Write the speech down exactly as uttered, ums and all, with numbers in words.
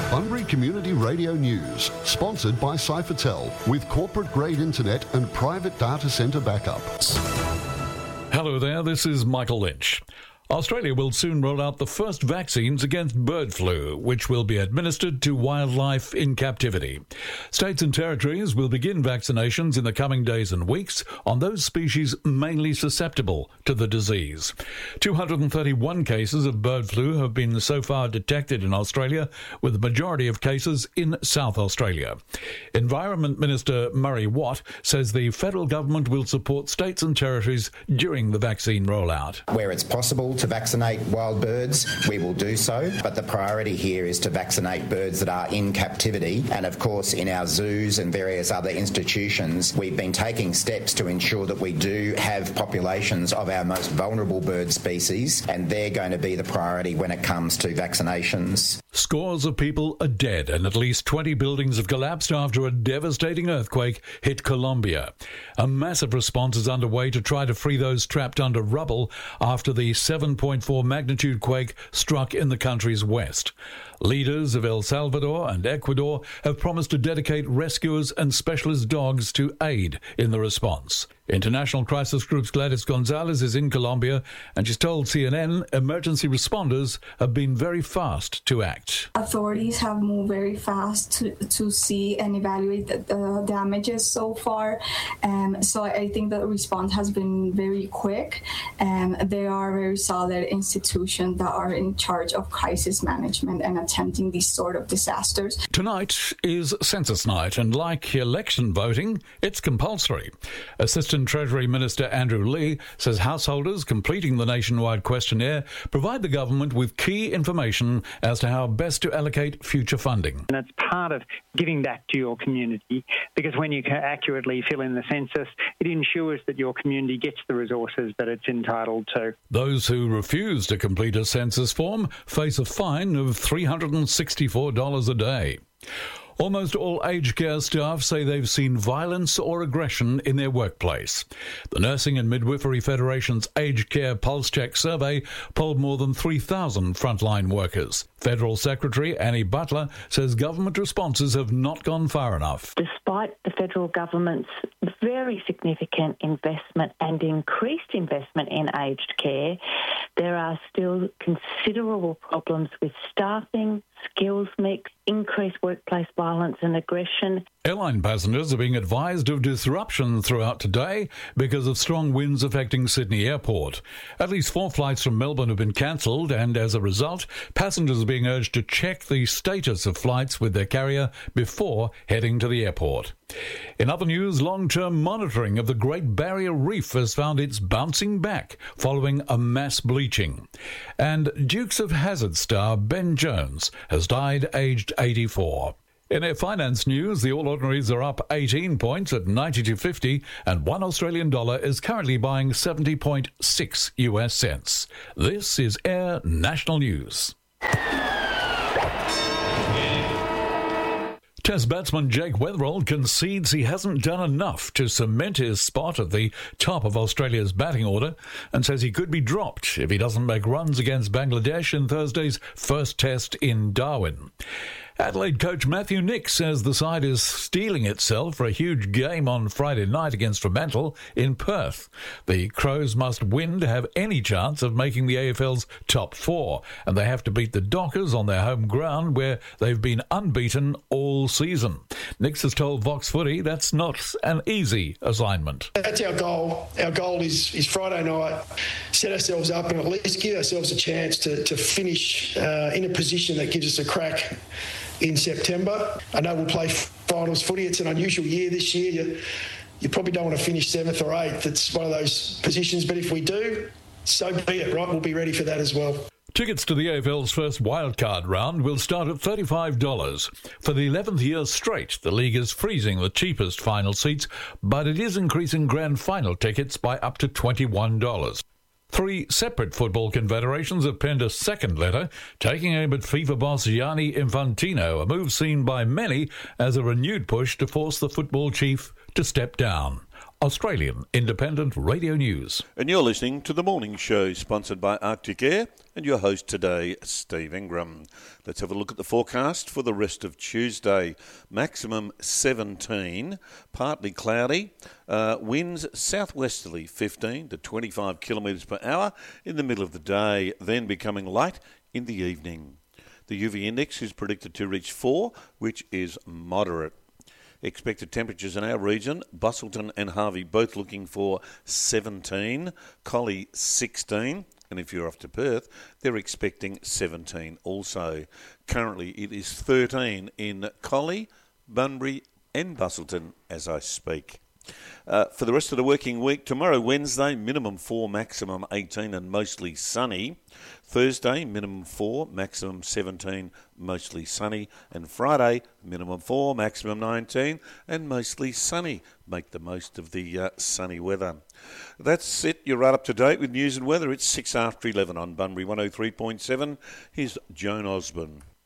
Bunbury Community Radio News, sponsored by Cyphertel, with corporate-grade internet and private data centre backup. Hello there, this is Michael Lynch. Australia will soon roll out the first vaccines against bird flu, which will be administered to wildlife in captivity. States and territories will begin vaccinations in the coming days and weeks on those species mainly susceptible to the disease. two hundred thirty-one cases of bird flu have been so far detected in Australia, with the majority of cases in South Australia. Environment Minister Murray Watt says the federal government will support states and territories during the vaccine rollout. Where it's possible to vaccinate wild birds, we will do so, but the priority here is to vaccinate birds that are in captivity. And of course, in our zoos and various other institutions, we've been taking steps to ensure that we do have populations of our most vulnerable bird species, and they're going to be the priority when it comes to vaccinations. Scores of people are dead and at least twenty buildings have collapsed after a devastating earthquake hit Colombia. A massive response is underway to try to free those trapped under rubble after the seven point four magnitude quake struck in the country's west. Leaders of El Salvador and Ecuador have promised to dedicate rescuers and specialist dogs to aid in the response. International Crisis Group's Gladys Gonzalez is in Colombia, and she's told C N N emergency responders have been very fast to act. Authorities have moved very fast to, to see and evaluate the, the damages so far. Um, so I think the response has been very quick, and they are very solid institutions that are in charge of crisis management and attempting these sort of disasters. Tonight is census night, and like election voting, it's compulsory. Assistant Treasury Minister Andrew Lee says householders completing the nationwide questionnaire provide the government with key information as to how best to allocate future funding. And it's part of giving back to your community, because when you accurately fill in the census, it ensures that your community gets the resources that it's entitled to. Those who refuse to complete a census form face a fine of three hundred sixty-four dollars a day. Almost all aged care staff say they've seen violence or aggression in their workplace. The Nursing and Midwifery Federation's Aged Care Pulse Check survey polled more than three thousand frontline workers. Federal Secretary Annie Butler says government responses have not gone far enough. Despite the federal government's very significant investment and increased investment in aged care, there are still considerable problems with staffing, skills mix, increased workplace violence and aggression. Airline passengers are being advised of disruption throughout today because of strong winds affecting Sydney Airport. At least four flights from Melbourne have been cancelled, and as a result, passengers are being urged to check the status of flights with their carrier before heading to the airport. In other news, long-term monitoring of the Great Barrier Reef has found it's bouncing back following a mass bleaching. And Dukes of Hazzard star Ben Jones has died aged eighty-four. In our finance news, the All Ordinaries are up eighteen points at ninety-two fifty, and one Australian dollar is currently buying seventy point six U S cents. This is Air National News. Test batsman Jake Weatherall concedes he hasn't done enough to cement his spot at the top of Australia's batting order and says he could be dropped if he doesn't make runs against Bangladesh in Thursday's first test in Darwin. Adelaide coach Matthew Nick says the side is steeling itself for a huge game on Friday night against Fremantle in Perth. The Crows must win to have any chance of making the A F L's top four, and they have to beat the Dockers on their home ground where they've been unbeaten all season. Nick has told Vox Footy that's not an easy assignment. That's our goal. Our goal is, is Friday night, set ourselves up and at least give ourselves a chance to, to finish uh, in a position that gives us a crack in September. I know we'll play finals footy. It's an unusual year this year. You, you probably don't want to finish seventh or eighth. It's one of those positions, but if we do, so be it, right? We'll be ready for that as well. Tickets to the A F L's first wildcard round will start at thirty-five dollars. For the eleventh year straight, the league is freezing the cheapest final seats, but it is increasing grand final tickets by up to twenty-one dollars. Three separate football confederations have penned a second letter taking aim at FIFA boss Gianni Infantino, a move seen by many as a renewed push to force the football chief to step down. Australian Independent Radio News. And you're listening to The Morning Show, sponsored by Arctic Air, and your host today, Steve Ingram. Let's have a look at the forecast for the rest of Tuesday. Maximum seventeen, partly cloudy, uh, winds southwesterly fifteen to twenty-five kilometres per hour in the middle of the day, then becoming light in the evening. The U V index is predicted to reach four, which is moderate. Expected temperatures in our region, Busselton and Harvey both looking for seventeen, Collie sixteen, and if you're off to Perth, they're expecting seventeen also. Currently it is thirteen in Collie, Bunbury and Busselton as I speak. Uh, for the rest of the working week, tomorrow Wednesday, minimum four, maximum eighteen and mostly sunny. Thursday, minimum four, maximum seventeen, mostly sunny. And Friday, minimum four, maximum nineteen and mostly sunny. Make the most of the uh, sunny weather. That's it. You're right up to date with news and weather. It's six after eleven on Bunbury one oh three point seven. Here's Joan Osborne.